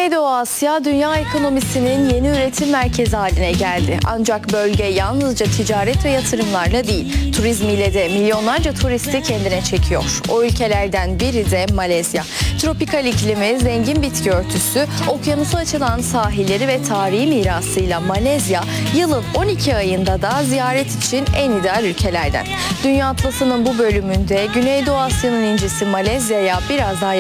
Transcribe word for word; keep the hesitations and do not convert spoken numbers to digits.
Güneydoğu Asya, dünya ekonomisinin yeni üretim merkezi haline geldi. Ancak bölge yalnızca ticaret ve yatırımlarla değil, turizmiyle de milyonlarca turisti kendine çekiyor. O ülkelerden biri de Malezya. Tropikal iklimi, zengin bitki örtüsü, okyanusa açılan sahilleri ve tarihi mirasıyla Malezya, yılın on iki ayında da ziyaret için en ideal ülkelerden. Dünya Atlası'nın bu bölümünde Güneydoğu Asya'nın incisi Malezya'ya biraz daha